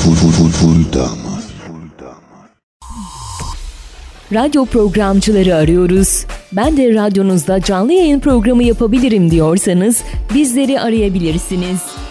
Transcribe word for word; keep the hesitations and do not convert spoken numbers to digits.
Full, full, full, full damat. Radyo programcıları arıyoruz. Ben de radyonuzda canlı yayın programı yapabilirim diyorsanız bizleri arayabilirsiniz.